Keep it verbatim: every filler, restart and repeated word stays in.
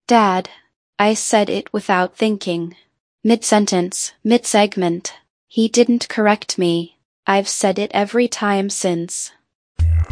Dad, I said it without thinking. Mid-sentence, mid-segment. He didn't correct me. I've said it every time since.